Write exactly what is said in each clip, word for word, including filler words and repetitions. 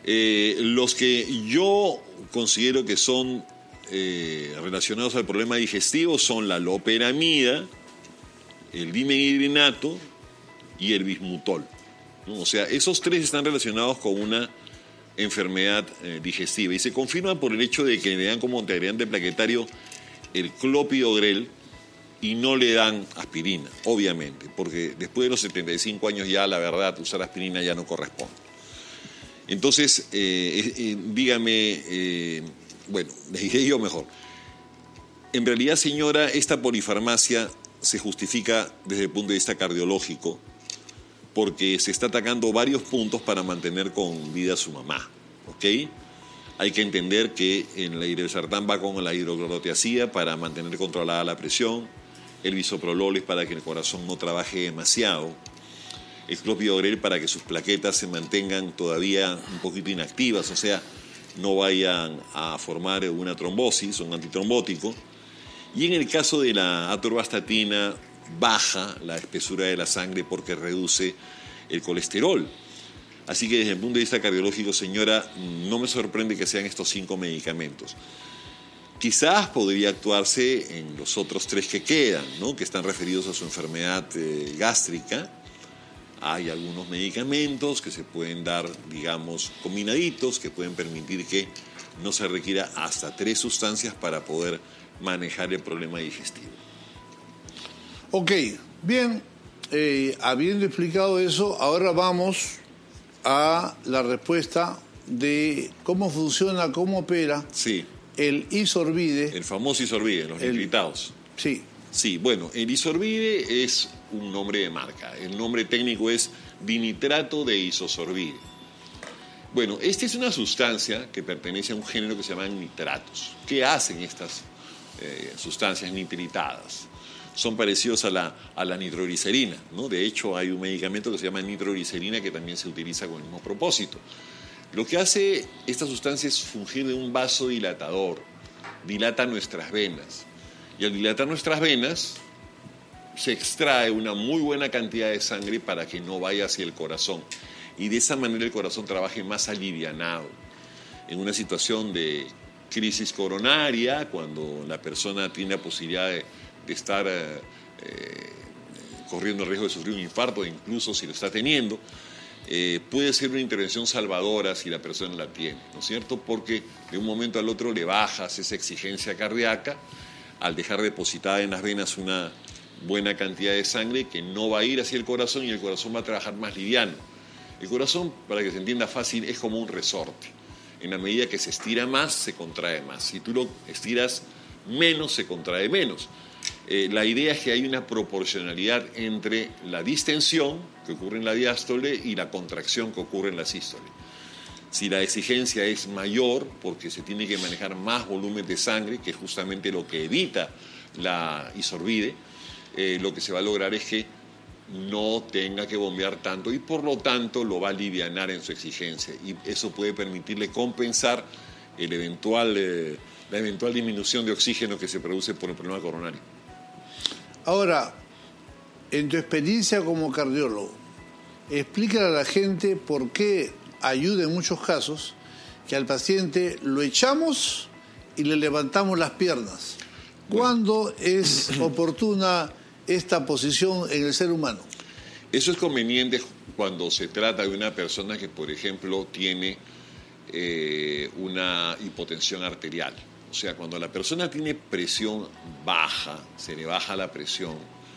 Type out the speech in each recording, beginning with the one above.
Eh, los que yo considero que son eh, relacionados al problema digestivo son la loperamida, el dimenhidrinato y el bismutol, ¿no? O sea, esos tres están relacionados con una enfermedad eh, digestiva y se confirma por el hecho de que le dan como antiagregante plaquetario el clopidogrel y no le dan aspirina, obviamente, porque después de los setenta y cinco años ya, la verdad, usar aspirina ya no corresponde. Entonces, eh, eh, dígame, eh, bueno, les diré yo mejor. En realidad, señora, esta polifarmacia se justifica desde el punto de vista cardiológico porque se está atacando varios puntos para mantener con vida a su mamá, ¿ok? Hay que entender que en la irbesartán va con la hidroclorotiazida para mantener controlada la presión, el bisoprolol es para que el corazón no trabaje demasiado, el clopidogrel para que sus plaquetas se mantengan todavía un poquito inactivas, o sea, no vayan a formar una trombosis, un antitrombótico. Y en el caso de la atorvastatina, baja la espesura de la sangre porque reduce el colesterol. Así que desde el punto de vista cardiológico, señora, no me sorprende que sean estos cinco medicamentos. Quizás podría actuarse en los otros tres que quedan, ¿no? Que están referidos a su enfermedad eh, gástrica. Hay algunos medicamentos que se pueden dar, digamos, combinaditos, que pueden permitir que no se requiera hasta tres sustancias para poder manejar el problema digestivo. Ok, bien, eh, habiendo explicado eso, ahora vamos a la respuesta de cómo funciona, cómo opera sí. el Isorbide. El famoso Isorbide, los el, nitritados. Sí. Sí, bueno, el Isorbide es un nombre de marca. El nombre técnico es dinitrato de isosorbide. Bueno, esta es una sustancia que pertenece a un género que se llama nitratos. ¿Qué hacen estas eh, sustancias nitritadas? Son parecidos a la, a la nitroglicerina, ¿no? De hecho, hay un medicamento que se llama nitroglicerina que también se utiliza con el mismo propósito. Lo que hace esta sustancia es fungir de un vasodilatador, dilata nuestras venas. Y al dilatar nuestras venas, se extrae una muy buena cantidad de sangre para que no vaya hacia el corazón. Y de esa manera el corazón trabaje más alivianado. En una situación de crisis coronaria, cuando la persona tiene la posibilidad de, de estar eh, eh, corriendo el riesgo de sufrir un infarto, incluso si lo está teniendo, eh, puede ser una intervención salvadora si la persona la tiene, ¿no es cierto? Porque de un momento al otro le bajas esa exigencia cardíaca al dejar depositada en las venas una buena cantidad de sangre que no va a ir hacia el corazón y el corazón va a trabajar más liviano. El corazón, para que se entienda fácil, es como un resorte. En la medida que se estira más, se contrae más. Si tú lo estiras menos, se contrae menos. Eh, la idea es que hay una proporcionalidad entre la distensión que ocurre en la diástole y la contracción que ocurre en la sístole. Si la exigencia es mayor, porque se tiene que manejar más volumen de sangre, que es justamente lo que evita la Isorbide, eh, lo que se va a lograr es que no tenga que bombear tanto y por lo tanto lo va a alivianar en su exigencia y eso puede permitirle compensar el eventual, eh, la eventual disminución de oxígeno que se produce por el problema coronario. Ahora, en tu experiencia como cardiólogo, explícale a la gente por qué ayuda en muchos casos que al paciente lo echamos y le levantamos las piernas. ¿Cuándo es oportuna esta posición en el ser humano? Eso es conveniente cuando se trata de una persona que, por ejemplo, tiene eh, una hipotensión arterial. O sea, cuando la persona tiene presión baja, se le baja la presión,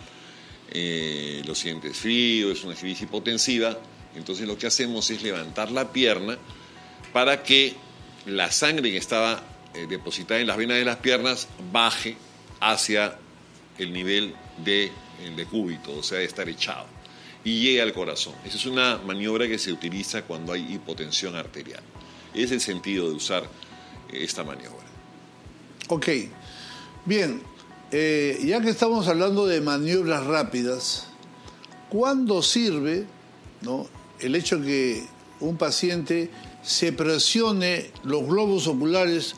eh, lo sientes frío, es una crisis hipotensiva, entonces lo que hacemos es levantar la pierna para que la sangre que estaba eh, depositada en las venas de las piernas baje hacia el nivel de el decúbito, o sea, de estar echado, y llegue al corazón. Esa es una maniobra que se utiliza cuando hay hipotensión arterial. Es el sentido de usar esta maniobra. Ok, bien, eh, ya que estamos hablando de maniobras rápidas, ¿cuándo sirve, ¿no?, el hecho que un paciente se presione los globos oculares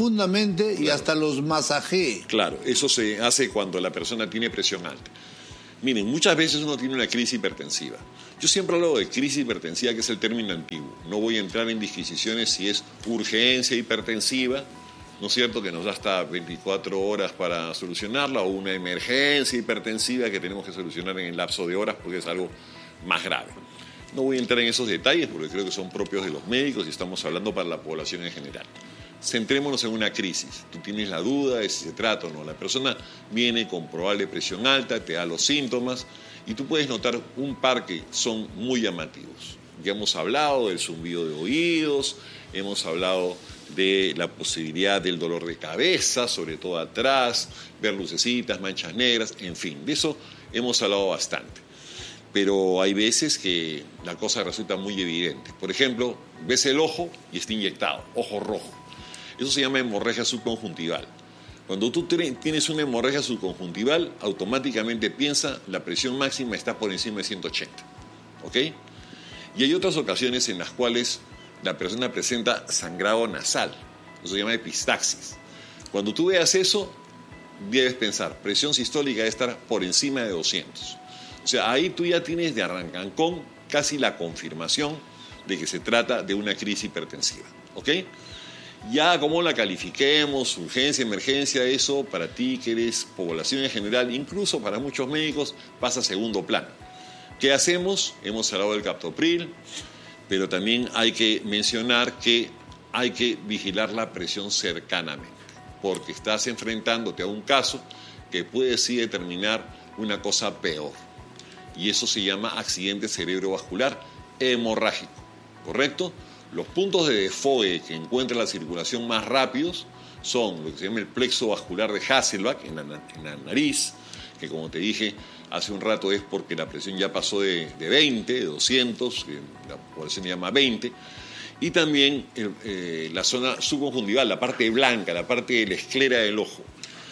profundamente y claro, hasta los masajee? Claro, eso se hace cuando la persona tiene presión alta. Miren, muchas veces uno tiene una crisis hipertensiva. Yo siempre hablo de crisis hipertensiva, que es el término antiguo. No voy a entrar en disquisiciones si es urgencia hipertensiva, ¿no es cierto?, que nos da hasta veinticuatro horas para solucionarla, o una emergencia hipertensiva que tenemos que solucionar en el lapso de horas porque es algo más grave. No voy a entrar en esos detalles porque creo que son propios de los médicos y estamos hablando para la población en general. Centrémonos en una crisis. Tú tienes la duda de si se trata o no. La persona viene con probable presión alta, te da los síntomas y tú puedes notar un par que son muy llamativos. Ya hemos hablado del zumbido de oídos, hemos hablado de la posibilidad del dolor de cabeza, sobre todo atrás, ver lucecitas, manchas negras, en fin, de eso hemos hablado bastante. Pero hay veces que la cosa resulta muy evidente. Por ejemplo, ves el ojo y está inyectado, ojo rojo. Eso se llama hemorragia subconjuntival. Cuando tú tienes una hemorragia subconjuntival, automáticamente piensa la presión máxima está por encima de ciento ochenta. ¿Ok? Y hay otras ocasiones en las cuales la persona presenta sangrado nasal. Eso se llama epistaxis. Cuando tú veas eso, debes pensar, presión sistólica debe estar por encima de doscientos. O sea, ahí tú ya tienes de arrancón casi la confirmación de que se trata de una crisis hipertensiva. ¿Ok? Ya como la califiquemos, urgencia, emergencia, eso para ti que eres población en general, incluso para muchos médicos, pasa a segundo plano. ¿Qué hacemos? Hemos hablado del captopril, pero también hay que mencionar que hay que vigilar la presión cercanamente, porque estás enfrentándote a un caso que puede sí determinar una cosa peor. Y eso se llama accidente cerebrovascular hemorrágico, ¿correcto? Los puntos de desfogue que encuentra la circulación más rápidos son lo que se llama el plexo vascular de Hasselbalch en la, en la nariz, que como te dije hace un rato es porque la presión ya pasó de, de veinte, de doscientos, que la población llama veinte, y también el, eh, la zona subconjuntival, la parte blanca, la parte de la esclera del ojo.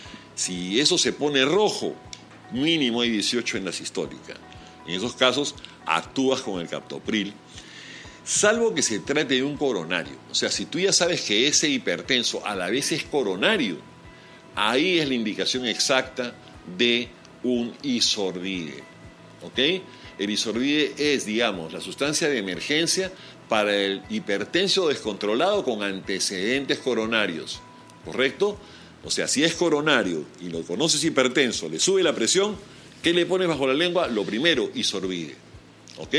Si eso se pone rojo, mínimo hay dieciocho en la sistólica. En esos casos actúas con el captopril, salvo que se trate de un coronario. O sea, si tú ya sabes que ese hipertenso a la vez es coronario, ahí es la indicación exacta de un isorbide. ¿Ok? El isorbide es, digamos, la sustancia de emergencia para el hipertenso descontrolado con antecedentes coronarios. ¿Correcto? O sea, si es coronario y lo conoces hipertenso, le sube la presión, ¿qué le pones bajo la lengua? Lo primero, isorbide. ¿Ok?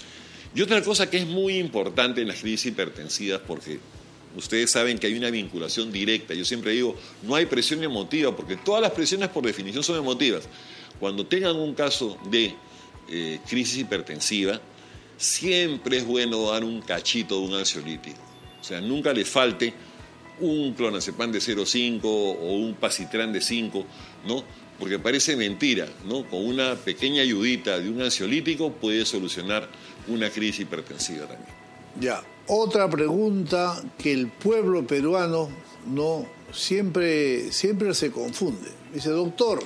Y otra cosa que es muy importante en las crisis hipertensivas, porque ustedes saben que hay una vinculación directa. Yo siempre digo, no hay presión emotiva, porque todas las presiones por definición son emotivas. Cuando tengan un caso de eh, crisis hipertensiva, siempre es bueno dar un cachito de un ansiolítico. O sea, nunca les falte un clonazepam de cero coma cinco o un pasitran de cinco, ¿no? Porque parece mentira, ¿no? Con una pequeña ayudita de un ansiolítico puede solucionar una crisis hipertensiva también. Ya, otra pregunta que el pueblo peruano no siempre, siempre se confunde. Dice, doctor,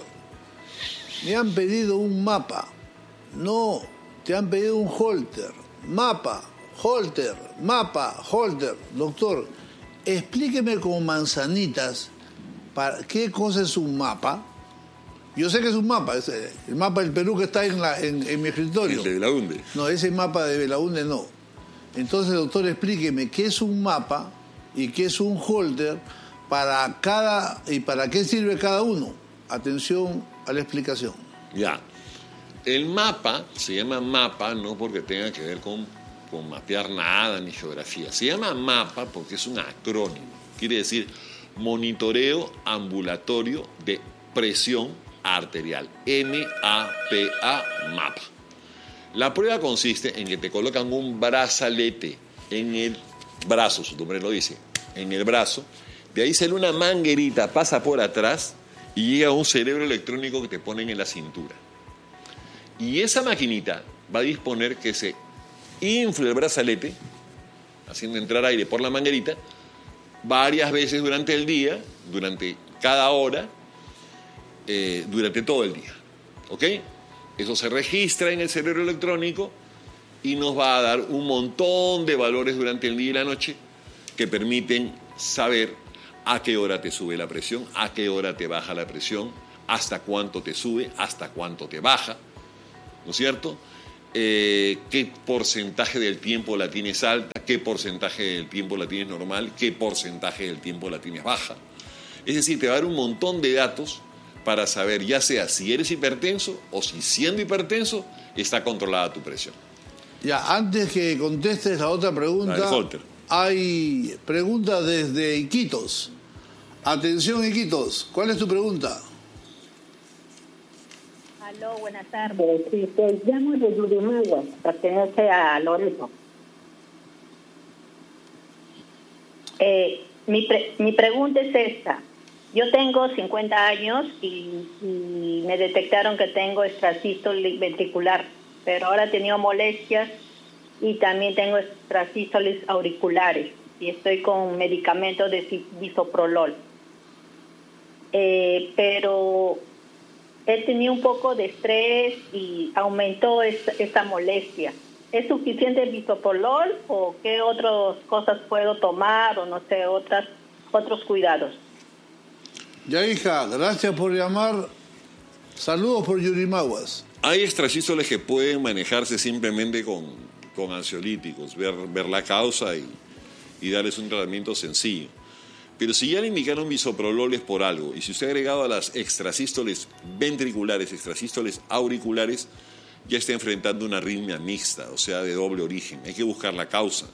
me han pedido un mapa. No, te han pedido un holter. Mapa, holter, mapa, holter. Doctor, explíqueme con manzanitas para qué cosa es un mapa. Yo sé que es un mapa, es el mapa del Perú que está en, la, en, en mi escritorio. El de Belaunde. No, ese mapa de Belaunde no. Entonces, doctor, explíqueme qué es un mapa y qué es un holter para cada y para qué sirve cada uno. Atención a la explicación. Ya. El mapa se llama mapa no porque tenga que ver con, con mapear nada ni geografía. Se llama mapa porque es un acrónimo. Quiere decir monitoreo ambulatorio de presión arterial, M A P A, mapa. La prueba consiste en que te colocan un brazalete en el brazo, su nombre lo dice, en el brazo, de ahí sale una manguerita, pasa por atrás y llega a un cerebro electrónico que te ponen en la cintura. Y esa maquinita va a disponer que se infle el brazalete, haciendo entrar aire por la manguerita, varias veces durante el día, durante cada hora, Eh, durante todo el día, ¿ok? Eso se registra en el cerebro electrónico y nos va a dar un montón de valores durante el día y la noche que permiten saber a qué hora te sube la presión, a qué hora te baja la presión, hasta cuánto te sube, hasta cuánto te baja, ¿no es cierto? Eh, ¿Qué porcentaje del tiempo la tienes alta? ¿Qué porcentaje del tiempo la tienes normal? ¿Qué porcentaje del tiempo la tienes baja? Es decir, te va a dar un montón de datos para saber ya sea si eres hipertenso o si siendo hipertenso está controlada tu presión. Ya, antes que contestes la otra pregunta, la del Holter. Hay preguntas desde Iquitos. Atención, Iquitos, ¿cuál es tu pregunta? Aló, buenas tardes. Sí, te llamo de Yurimaguas, pertenece a Loreto. Eh, mi, pre mi pregunta es esta. Yo tengo cincuenta años y, y me detectaron que tengo extrasístole ventricular, pero ahora he tenido molestias y también tengo extrasístoles auriculares y estoy con medicamentos de bisoprolol. Eh, pero he tenido un poco de estrés y aumentó esta, esta molestia. ¿Es suficiente el bisoprolol o qué otras cosas puedo tomar o no sé, otras, otros cuidados? Ya, hija, gracias por llamar. Saludos por Yurimaguas. Hay extrasístoles que pueden manejarse simplemente con, con ansiolíticos, ver, ver la causa y, y darles un tratamiento sencillo. Pero si ya le indicaron bisoprolol es por algo, y si usted ha agregado a las extrasístoles ventriculares, extrasístoles auriculares, ya está enfrentando una arritmia mixta, o sea, de doble origen. Hay que buscar la causa.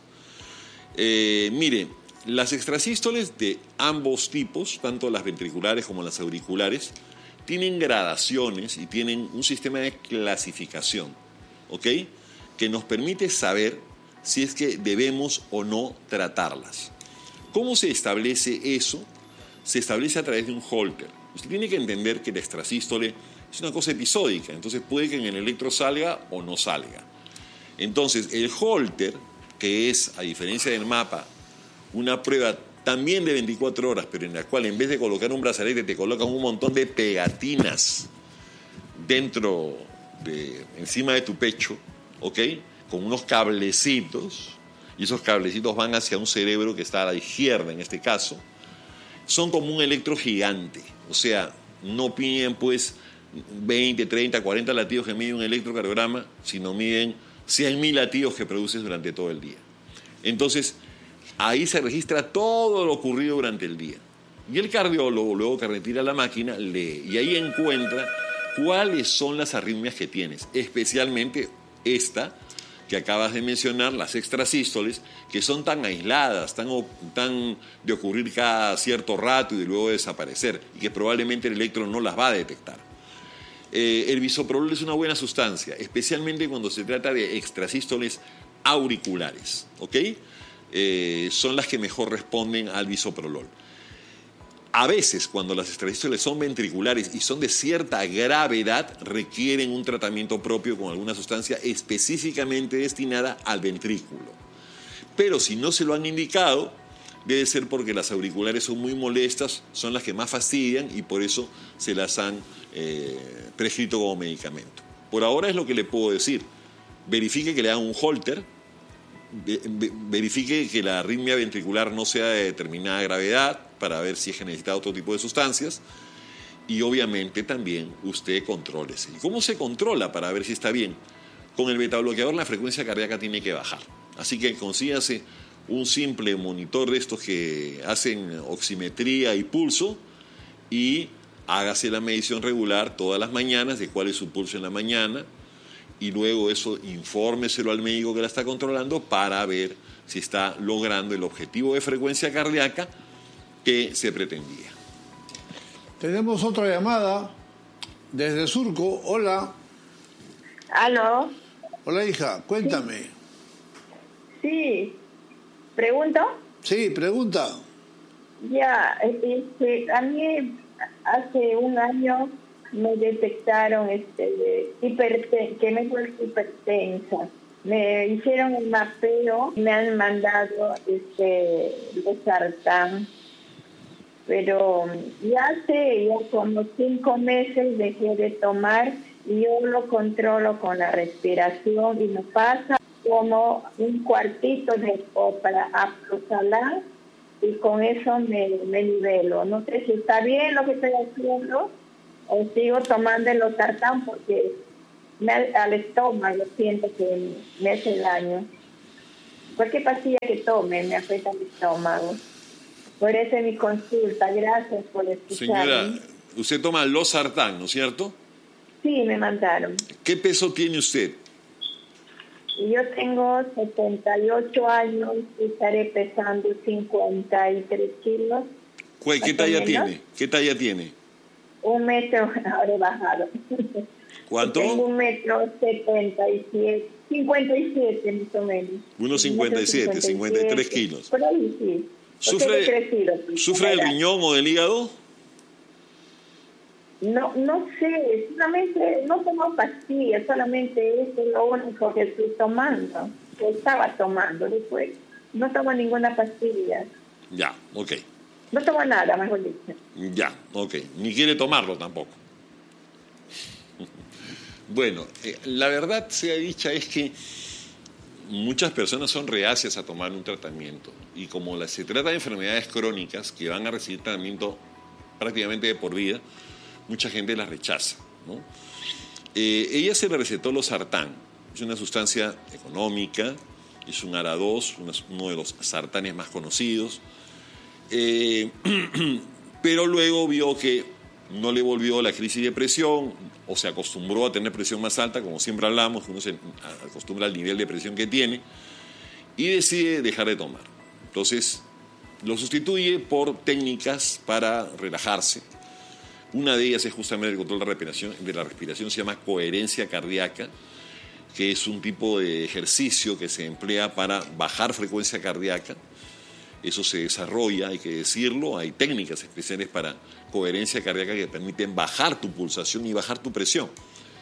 Eh, mire, las extrasístoles de ambos tipos, tanto las ventriculares como las auriculares, tienen gradaciones y tienen un sistema de clasificación, ¿ok? Que nos permite saber si es que debemos o no tratarlas. ¿Cómo se establece eso? Se establece a través de un Holter. Usted tiene que entender que la extrasístole es una cosa episódica, entonces puede que en el electro salga o no salga. Entonces, el Holter, que es, a diferencia del mapa, una prueba también de veinticuatro horas, pero en la cual en vez de colocar un brazalete te colocan un montón de pegatinas dentro, de, encima de tu pecho, ¿ok? Con unos cablecitos, y esos cablecitos van hacia un cerebro que está a la izquierda en este caso, son como un electro gigante, o sea, no piden pues veinte, treinta, cuarenta latidos que mide un electrocardiograma, sino miden cien mil latidos que produces durante todo el día. Entonces, ahí se registra todo lo ocurrido durante el día. Y el cardiólogo, luego que retira la máquina, lee y ahí encuentra cuáles son las arritmias que tienes, especialmente esta que acabas de mencionar, las extrasístoles, que son tan aisladas, tan, tan de ocurrir cada cierto rato y de luego desaparecer, y que probablemente el electro no las va a detectar. Eh, el bisoprolol es una buena sustancia, especialmente cuando se trata de extrasístoles auriculares, ¿ok? Eh, son las que mejor responden al bisoprolol. A veces, cuando las extrasístoles son ventriculares y son de cierta gravedad, requieren un tratamiento propio con alguna sustancia específicamente destinada al ventrículo. Pero si no se lo han indicado, debe ser porque las auriculares son muy molestas, son las que más fastidian y por eso se las han eh, prescrito como medicamento. Por ahora es lo que le puedo decir. Verifique que le hagan un Holter, verifique que la arritmia ventricular no sea de determinada gravedad para ver si es que necesita otro tipo de sustancias y obviamente también usted contrólese. ¿Y cómo se controla para ver si está bien? Con el betabloqueador la frecuencia cardíaca tiene que bajar, así que consígase un simple monitor de estos que hacen oximetría y pulso y hágase la medición regular todas las mañanas de cuál es su pulso en la mañana y luego eso infórmeselo al médico que la está controlando para ver si está logrando el objetivo de frecuencia cardíaca que se pretendía. Tenemos otra llamada desde Surco. Hola. ¿Aló? Hola, hija, cuéntame. Sí. sí. ¿Pregunto? Sí, pregunta. Ya, este, a mí hace un año me detectaron este hiperten que me vuelvo hipertensa. Me hicieron el mapeo, me han mandado este losartán, pero ya hace ya como cinco meses dejé de tomar y yo lo controlo con la respiración y me pasa como un cuartito de para aplosalar y con eso me, me nivelo. No sé si está bien lo que estoy haciendo o sigo tomando el losartán porque me, al estómago siento que me hace daño. Cualquier pastilla que tome me afecta el estómago. Por eso es mi consulta. Gracias por escucharme. Señora, usted toma losartán, ¿no es cierto? Sí, me mandaron. ¿Qué peso tiene usted? Yo tengo setenta y ocho años y estaré pesando cincuenta y tres kilos. ¿Qué talla tiene? ¿Qué talla tiene? Un metro, ahora he bajado. ¿Cuánto? Tengo un metro setenta y siete, cincuenta y siete más o menos. uno cincuenta y siete, cincuenta y tres kilos. Por ahí sí. ¿Sufre, crecido, pues, ¿sufre del riñón o del hígado? No, no sé, solamente no tomo pastillas, solamente eso es lo único que estoy tomando, que estaba tomando después. No tomo ninguna pastilla. Ya, ok. No tomo nada, mejor dicho. Ya, ok. Ni quiere tomarlo tampoco. Bueno, eh, la verdad sea dicha es que muchas personas son reacias a tomar un tratamiento y como la, se trata de enfermedades crónicas que van a recibir tratamiento prácticamente de por vida, mucha gente las rechaza, ¿no? Eh, ella se le recetó losartán, es una sustancia económica, es un ARA dos, uno de los sartanes más conocidos, eh, pero luego vio que no le volvió la crisis de presión, o se acostumbró a tener presión más alta, como siempre hablamos, uno se acostumbra al nivel de presión que tiene, y decide dejar de tomar. Entonces, lo sustituye por técnicas para relajarse. Una de ellas es justamente el control de la respiración, de la respiración, se llama coherencia cardíaca, que es un tipo de ejercicio que se emplea para bajar frecuencia cardíaca. Eso se desarrolla, hay que decirlo, hay técnicas especiales para coherencia cardíaca que permiten bajar tu pulsación y bajar tu presión.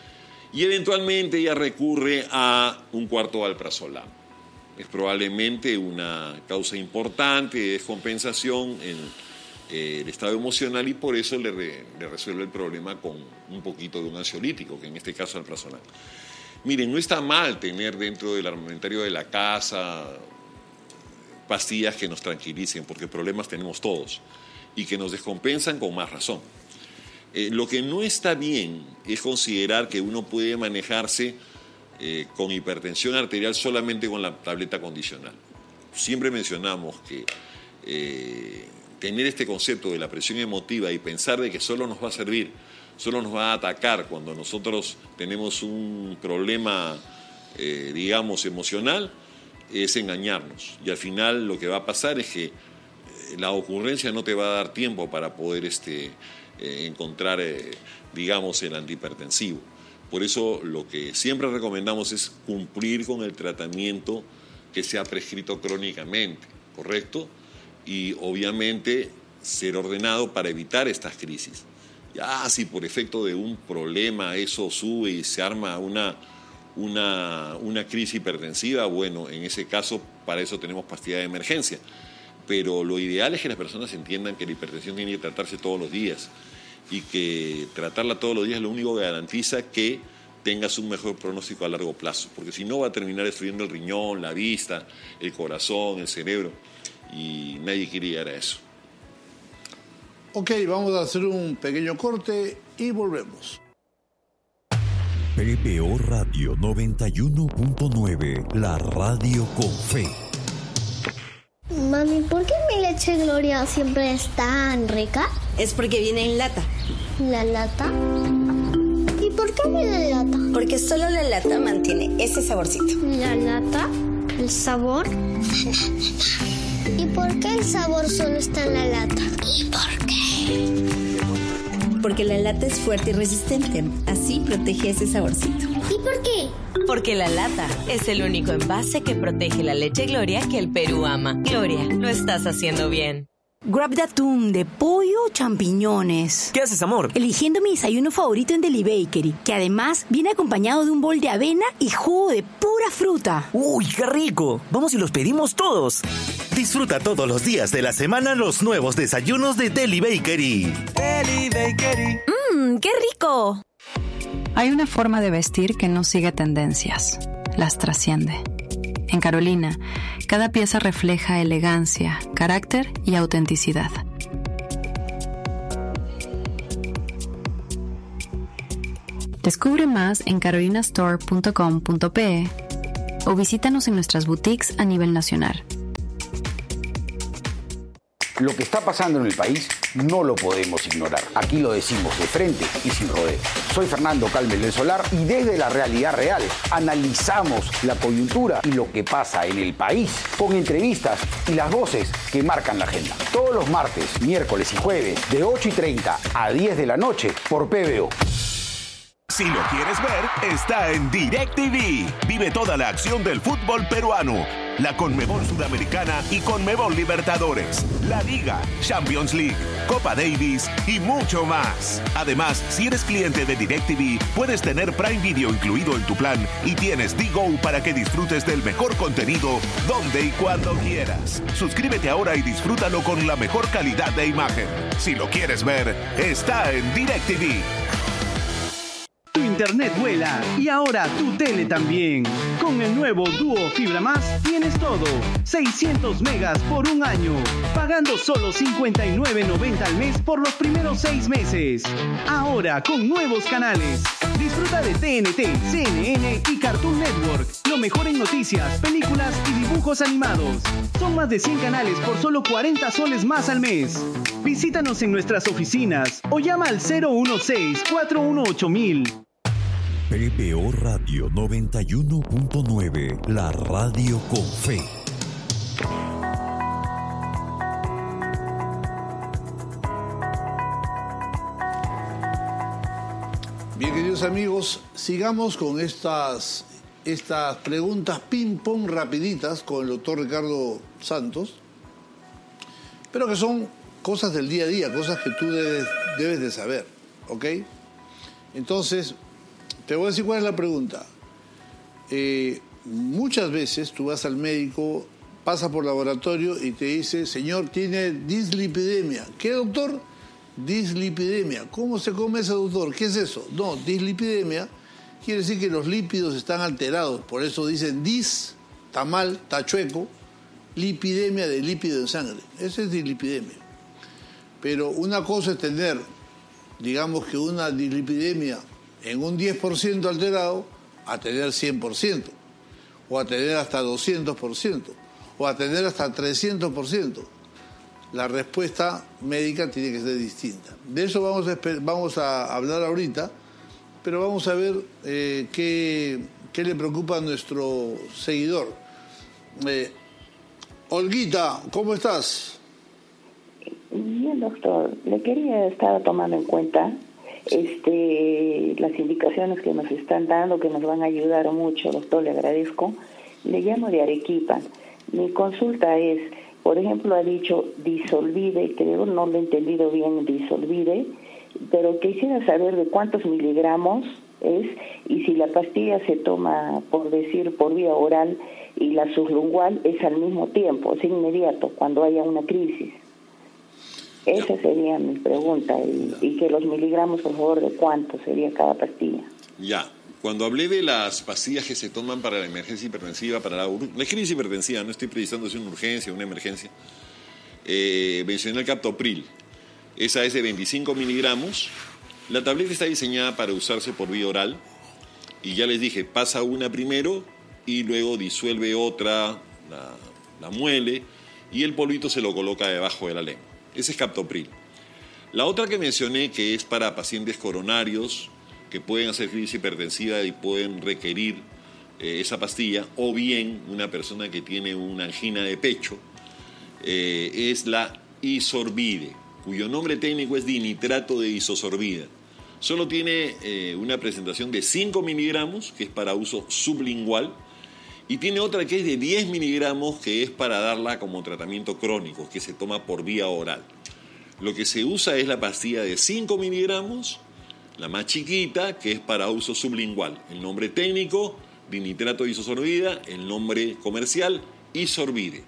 Y eventualmente ella recurre a un cuarto alprazolam. Es probablemente una causa importante de descompensación en eh, el estado emocional y por eso le, re, le resuelve el problema con un poquito de un ansiolítico, que en este caso alprazolam. Miren, no está mal tener dentro del armamentario de la casa pastillas que nos tranquilicen, porque problemas tenemos todos y que nos descompensan con más razón. Eh, lo que no está bien es considerar que uno puede manejarse eh, con hipertensión arterial solamente con la tableta condicional. Siempre mencionamos que eh, tener este concepto de la presión emotiva y pensar de que solo nos va a servir, solo nos va a atacar cuando nosotros tenemos un problema, eh, digamos, emocional, es engañarnos. Y al final lo que va a pasar es que la ocurrencia no te va a dar tiempo para poder este, eh, encontrar, eh, digamos, el antihipertensivo. Por eso lo que siempre recomendamos es cumplir con el tratamiento que se ha prescrito crónicamente, ¿correcto? Y obviamente ser ordenado para evitar estas crisis. Ya si por efecto de un problema eso sube y se arma una, una, una crisis hipertensiva, bueno, en ese caso para eso tenemos pastillas de emergencia. Pero lo ideal es que las personas entiendan que la hipertensión tiene que tratarse todos los días y que tratarla todos los días lo único que garantiza que tengas un mejor pronóstico a largo plazo, porque si no va a terminar destruyendo el riñón, la vista, el corazón, el cerebro, y nadie quiere llegar a eso. Ok, vamos a hacer un pequeño corte y volvemos. P P O Radio noventa y uno punto nueve, la radio con fe. Mami, ¿por qué mi leche Gloria siempre es tan rica? Es porque viene en lata. ¿La lata? ¿Y por qué viene en lata? Porque solo la lata mantiene ese saborcito. ¿La lata? ¿El sabor? ¿Y por qué el sabor solo está en la lata? ¿Y por qué? Porque la lata es fuerte y resistente. Así protege ese saborcito. ¿Y por qué? Porque la lata es el único envase que protege la leche Gloria que el Perú ama. Gloria, lo estás haciendo bien. Grab de atún, de pollo, champiñones. ¿Qué haces, amor? Eligiendo mi desayuno favorito en Deli Bakery, que además viene acompañado de un bol de avena y jugo de pura fruta. ¡Uy, qué rico! Vamos y los pedimos todos. Disfruta todos los días de la semana los nuevos desayunos de Deli Bakery. Deli Bakery. ¡Mmm, qué rico! Hay una forma de vestir que no sigue tendencias, las trasciende. En Carolina, cada pieza refleja elegancia, carácter y autenticidad. Descubre más en carolina store punto com punto pe o visítanos en nuestras boutiques a nivel nacional. Lo que está pasando en el país no lo podemos ignorar. Aquí lo decimos de frente y sin rodeo. Soy Fernando Calmes del Solar y desde la realidad real analizamos la coyuntura y lo que pasa en el país con entrevistas y las voces que marcan la agenda. Todos los martes, miércoles y jueves de ocho y treinta a diez de la noche por P B O. Si lo quieres ver, está en DirecTV. Vive toda la acción del fútbol peruano, la Conmebol Sudamericana y Conmebol Libertadores, la Liga, Champions League, Copa Davis y mucho más. Además, si eres cliente de DirecTV, puedes tener Prime Video incluido en tu plan y tienes D-Go para que disfrutes del mejor contenido donde y cuando quieras. Suscríbete ahora y disfrútalo con la mejor calidad de imagen. Si lo quieres ver, está en DirecTV. Tu internet vuela y ahora tu tele también. Con el nuevo Duo Fibra Más tienes todo. seiscientos megas por un año. Pagando solo cincuenta y nueve noventa al mes por los primeros seis meses. Ahora con nuevos canales. Disfruta de T N T, C N N y Cartoon Network. Lo mejor en noticias, películas y dibujos animados. Son más de cien canales por solo cuarenta soles más al mes. Visítanos en nuestras oficinas o llama al cero uno seis, cuatro uno ocho mil. P B O Radio noventa y uno punto nueve, la radio con fe. Bien, queridos amigos, sigamos con estas, estas preguntas ping-pong rapiditas con el doctor Ricardo Santos, pero que son cosas del día a día, cosas que tú debes, debes de saber, ¿ok? Entonces, te voy a decir cuál es la pregunta. Eh, muchas veces tú vas al médico, pasas por laboratorio y te dice, señor, tiene dislipidemia. ¿Qué, doctor? Dislipidemia. ¿Cómo se come eso, doctor? ¿Qué es eso? No, dislipidemia quiere decir que los lípidos están alterados. Por eso dicen dis, está mal, está chueco, lipidemia de lípido en sangre. Eso es dislipidemia. Pero una cosa es tener, digamos que una dislipidemia en un diez por ciento alterado, a tener cien por ciento, o a tener hasta doscientos por ciento, o a tener hasta trescientos por ciento. La respuesta médica tiene que ser distinta. De eso vamos a, vamos a hablar ahorita, pero vamos a ver eh, qué, qué le preocupa a nuestro seguidor. Eh, Olguita, ¿cómo estás? Bien, doctor. Le quería estar tomando en cuenta este, las indicaciones que nos están dando, que nos van a ayudar mucho, doctor, le agradezco. Le llamo de Arequipa. Mi consulta es, por ejemplo, ha dicho disolvide, creo, no lo he entendido bien, disolvide, pero quisiera saber de cuántos miligramos es y si la pastilla se toma, por decir, por vía oral y la sublingual es al mismo tiempo, es inmediato, cuando haya una crisis. Esa sería mi pregunta, y, y que los miligramos, por favor, de cuánto sería cada pastilla. Ya, cuando hablé de las pastillas que se toman para la emergencia hipertensiva, para la, la crisis hipertensiva, no estoy precisando si es una urgencia o una emergencia, eh, mencioné el captopril. Esa es de veinticinco miligramos. La tableta está diseñada para usarse por vía oral, y ya les dije, pasa una primero y luego disuelve otra, la, la muele, y el polvito se lo coloca debajo de la lengua. Ese es captopril. La otra que mencioné, que es para pacientes coronarios que pueden hacer crisis hipertensiva y pueden requerir eh, esa pastilla, o bien una persona que tiene una angina de pecho, eh, es la isorbide, cuyo nombre técnico es dinitrato de isosorbida. Solo tiene eh, una presentación de cinco miligramos, que es para uso sublingual, y tiene otra que es de diez miligramos, que es para darla como tratamiento crónico, que se toma por vía oral. Lo que se usa es la pastilla de cinco miligramos, la más chiquita, que es para uso sublingual. El nombre técnico, dinitrato de isosorbida, el nombre comercial, isorbide.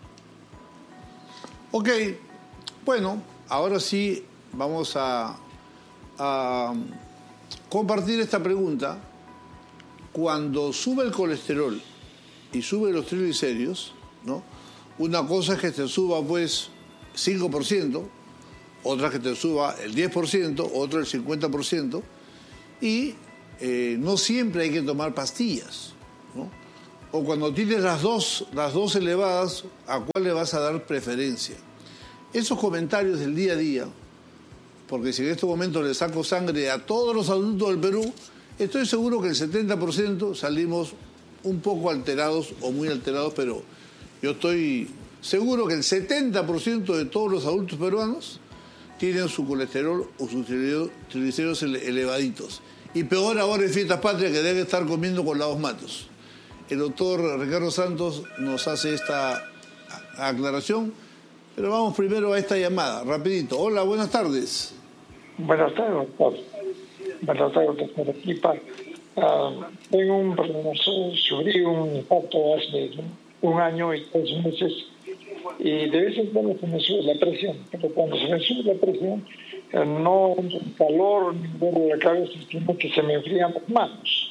Ok, bueno, ahora sí vamos a, a compartir esta pregunta. Cuando sube el colesterol y sube los triglicéridos, ¿no? Una cosa es que te suba pues cinco por ciento, otra que te suba el diez por ciento, otra el cincuenta por ciento, y eh, no siempre hay que tomar pastillas, ¿no? O cuando tienes las dos, las dos elevadas, ¿a cuál le vas a dar preferencia? Esos comentarios del día a día, porque si en este momento le saco sangre a todos los adultos del Perú, estoy seguro que el setenta por ciento salimos un poco alterados o muy alterados, pero yo estoy seguro que el setenta por ciento de todos los adultos peruanos tienen su colesterol o sus triglicéridos elevaditos. Y peor ahora en Fiestas Patrias, que deben estar comiendo con lados matos. El doctor Ricardo Santos nos hace esta aclaración, pero vamos primero a esta llamada, rapidito. Hola, buenas tardes. Buenas tardes, doctor. Buenas tardes, doctor. Aquí para, uh, tengo un problema, sufrí un infarto hace un año y tres meses y de vez en cuando se me sube la presión, pero cuando se me sube la presión eh, no calor ni dolor de la cabeza, sino que se me enfrían las manos.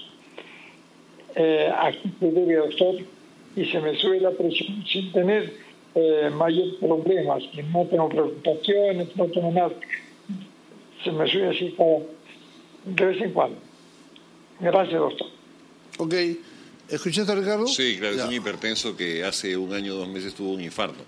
Eh, aquí se debe, doctor, y se me sube la presión sin tener eh, mayores problemas, que no tengo preocupaciones, no tengo nada. Se me sube así como de vez en cuando. Gracias, doctor. Ok. ¿Escuchaste, Ricardo? Sí, claro, ya. Es un hipertenso que hace un año o dos meses tuvo un infarto.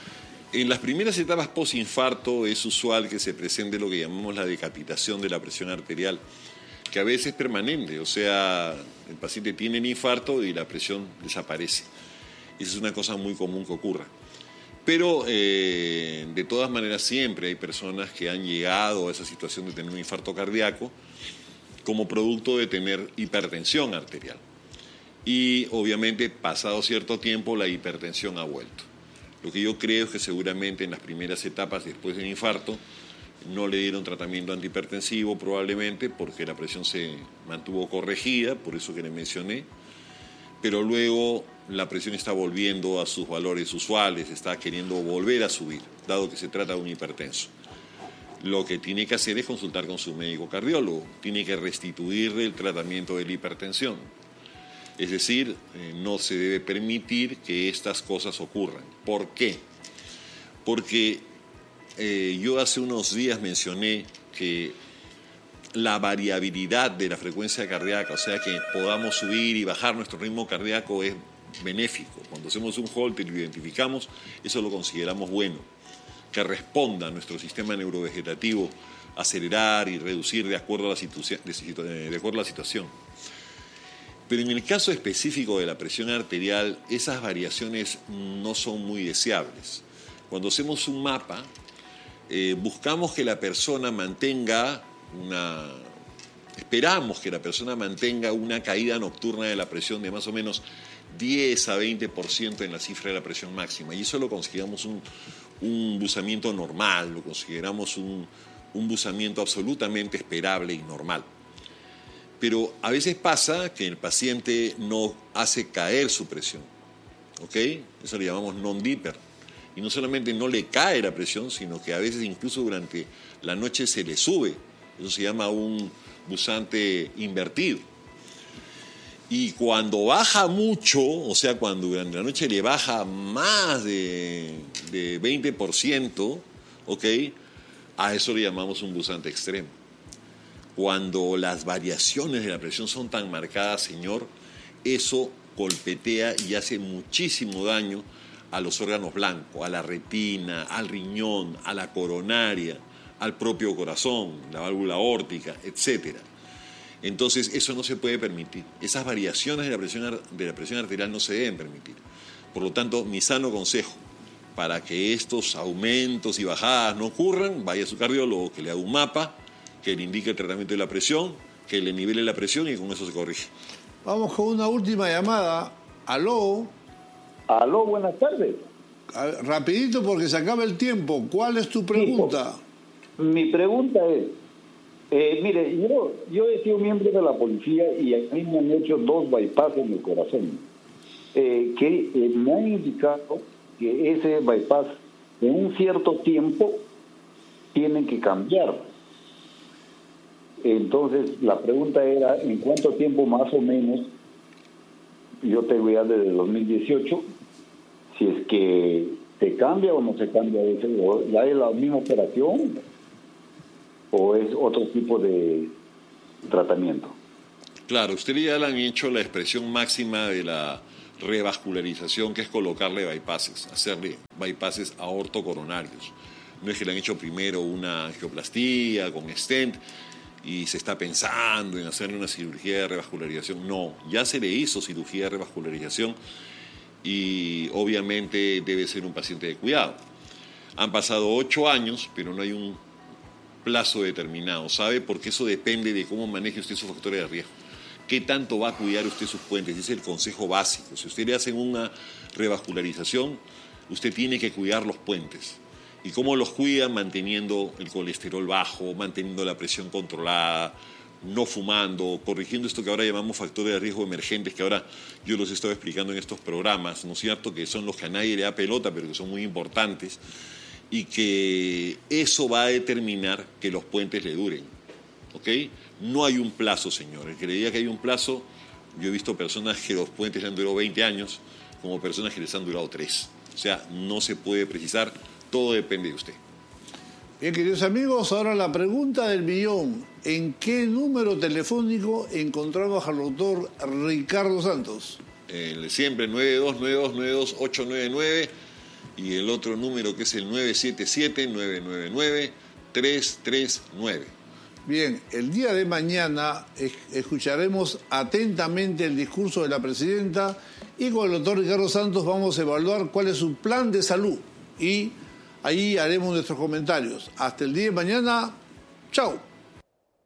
En las primeras etapas post-infarto es usual que se presente lo que llamamos la decapitación de la presión arterial, que a veces es permanente, o sea, el paciente tiene el infarto y la presión desaparece. Esa es una cosa muy común que ocurra. Pero eh, de todas maneras siempre hay personas que han llegado a esa situación de tener un infarto cardíaco como producto de tener hipertensión arterial. Y obviamente pasado cierto tiempo la hipertensión ha vuelto. Lo que yo creo es que seguramente en las primeras etapas después del infarto no le dieron tratamiento antihipertensivo probablemente porque la presión se mantuvo corregida, por eso que le mencioné, pero luego la presión está volviendo a sus valores usuales, está queriendo volver a subir, dado que se trata de un hipertenso. Lo que tiene que hacer es consultar con su médico cardiólogo, tiene que restituirle el tratamiento de la hipertensión. Es decir, eh, no se debe permitir que estas cosas ocurran. ¿Por qué? Porque eh, yo hace unos días mencioné que la variabilidad de la frecuencia cardíaca, o sea, que podamos subir y bajar nuestro ritmo cardíaco es benéfico. Cuando hacemos un Holter y lo identificamos, eso lo consideramos bueno. Que responda a nuestro sistema neurovegetativo, acelerar y reducir de acuerdo a la, situa- de acuerdo a la situación. Pero en el caso específico de la presión arterial, esas variaciones no son muy deseables. Cuando hacemos un mapa, eh, buscamos que la persona mantenga una... Esperamos que la persona mantenga una caída nocturna de la presión de más o menos diez a veinte por ciento en la cifra de la presión máxima. Y eso lo consideramos un, un buzamiento normal, lo consideramos un, un buzamiento absolutamente esperable y normal. Pero a veces pasa que el paciente no hace caer su presión, ¿ok? Eso le llamamos non-dipper. Y no solamente no le cae la presión, sino que a veces incluso durante la noche se le sube. Eso se llama un buzante invertido. Y cuando baja mucho, o sea, cuando durante la noche le baja más de, de veinte por ciento, ¿ok? A eso le llamamos un buzante extremo. Cuando las variaciones de la presión son tan marcadas, señor, eso golpetea y hace muchísimo daño a los órganos blancos, a la retina, al riñón, a la coronaria, al propio corazón, la válvula aórtica, etcétera. Entonces, eso no se puede permitir. Esas variaciones de la presión, de la presión arterial no se deben permitir. Por lo tanto, mi sano consejo, para que estos aumentos y bajadas no ocurran, vaya a su cardiólogo, que le haga un mapa, que le indique el tratamiento de la presión, que le nivele la presión y con eso se corrige. Vamos con una última llamada. Aló. Aló, buenas tardes. A ver, rapidito porque se acaba el tiempo. ¿Cuál es tu pregunta? Sí, mi pregunta es, eh, mire, yo, yo he sido miembro de la policía y a mí me han hecho dos bypass en el corazón. Eh, que eh, me han indicado que ese bypass en un cierto tiempo tienen que cambiar. Entonces, la pregunta era, ¿en cuánto tiempo más o menos? Yo tengo ya desde dos mil dieciocho, si es que se cambia o no se cambia ese, o ya es la misma operación o es otro tipo de tratamiento. Claro, ustedes ya le han hecho la expresión máxima de la revascularización, que es colocarle bypasses, hacerle bypasses aortocoronarios. No es que le han hecho primero una angioplastía con stent y se está pensando en hacerle una cirugía de revascularización. No, ya se le hizo cirugía de revascularización y obviamente debe ser un paciente de cuidado. Han pasado ocho años, pero no hay un plazo determinado, ¿sabe? Porque eso depende de cómo maneje usted sus factores de riesgo. ¿Qué tanto va a cuidar usted sus puentes? Ese es el consejo básico. Si usted le hace una revascularización, usted tiene que cuidar los puentes. ¿Y cómo los cuida? Manteniendo el colesterol bajo, manteniendo la presión controlada, no fumando, corrigiendo esto que ahora llamamos factores de riesgo emergentes, que ahora yo los he estado explicando en estos programas, ¿no es cierto?, que son los que a nadie le da pelota, pero que son muy importantes, y que eso va a determinar que los puentes le duren, ¿ok? No hay un plazo, señor. El que le diga que hay un plazo, yo he visto personas que los puentes le han durado veinte años, como personas que les han durado tres. O sea, no se puede precisar, todo depende de usted. Bien, queridos amigos, ahora la pregunta del millón. ¿En qué número telefónico encontramos al doctor Ricardo Santos? El siempre nueve dos nueve dos nueve dos ocho nueve nueve y el otro número que es el nueve siete siete nueve nueve nueve tres tres nueve. Bien, el día de mañana escucharemos atentamente el discurso de la presidenta y con el doctor Ricardo Santos vamos a evaluar cuál es su plan de salud y ahí haremos nuestros comentarios. Hasta el día de mañana, chao.